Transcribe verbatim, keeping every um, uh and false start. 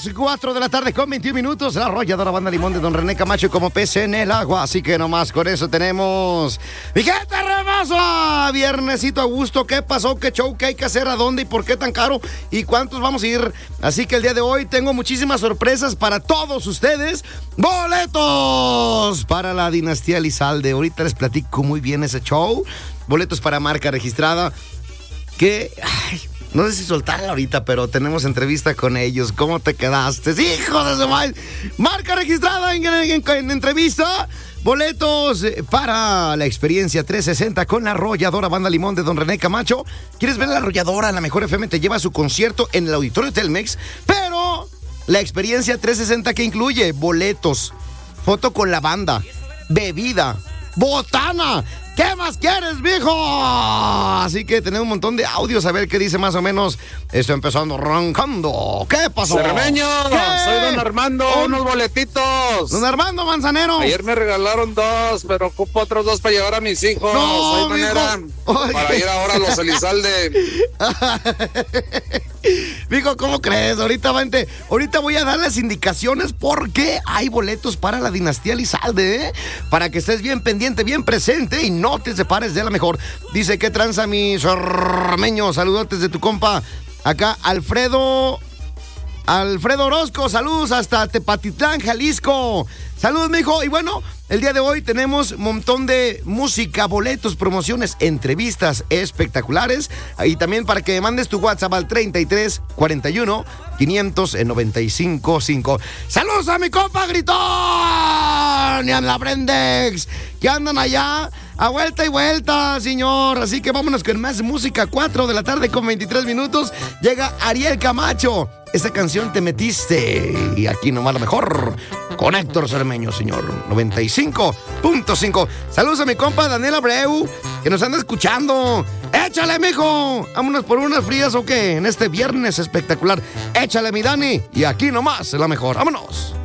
las cuatro de la tarde con veintiún minutos. La arrolladora Banda Limón de Don René Camacho como pez en el agua. Así que nomás con eso tenemos... ¡Mi gente hermosa! Viernesito a gusto. ¿Qué pasó? ¿Qué show? ¿Qué hay que hacer? ¿A dónde? ¿Y por qué tan caro? ¿Y cuántos vamos a ir? Así que el día de hoy tengo muchísimas sorpresas para todos ustedes. ¡Boletos! Para la Dinastía Elizalde. Ahorita les platico muy bien ese show. Boletos para marca registrada. Que... Ay, no sé si soltarla ahorita, pero tenemos entrevista con ellos. ¿Cómo te quedaste? ¡Hijo de su madre! Marca registrada en, en, en, en entrevista. Boletos para la experiencia trescientos sesenta con la arrolladora Banda Limón de Don René Camacho. ¿Quieres ver a la arrolladora? La Mejor F M te lleva a su concierto en el Auditorio Telmex. Pero la experiencia trescientos sesenta que incluye boletos, foto con la banda, bebida, botana. ¿Qué más quieres, mijo? Así que tenemos un montón de audios a ver qué dice más o menos. Esto empezando arrancando. ¿Qué pasó? Cermeño, ¿Qué? soy don Armando, Oh, unos boletitos. Don Armando Manzanero. Ayer me regalaron dos, pero ocupo otros dos para llevar a mis hijos. No, Hay manera mijo. para ir ahora a los Elizalde. Mijo, ¿cómo crees? Ahorita, vente, ahorita voy a dar las indicaciones porque hay boletos para la Dinastía Elizalde, ¿eh? Para que estés bien pendiente, bien presente y no te separes de la mejor. Dice, ¿qué tranza, mi sormeño? Saludotes de tu compa. Acá, Alfredo... Alfredo Orozco, saludos hasta Tepatitlán, Jalisco. Saludos, mijo. Y bueno, el día de hoy tenemos un montón de música, boletos, promociones, entrevistas espectaculares. Y también para que me mandes tu WhatsApp al treinta y tres cuarenta y uno quinientos noventa y cinco cinco. Saludos a mi compa Gritón y a la Brendex, que andan allá a vuelta y vuelta, señor. Así que vámonos con más música. cuatro de la tarde con veintitrés minutos. Llega Ariel Camacho. Esta canción Te Metiste. Y aquí nomás la mejor. Con Héctor Cermeño, señor. noventa y cinco punto cinco. Saludos a mi compa Daniel Abreu, que nos anda escuchando. Échale, mijo. Vámonos por unas frías o qué. En este viernes espectacular. Échale, mi Dani. Y aquí nomás la mejor. Vámonos.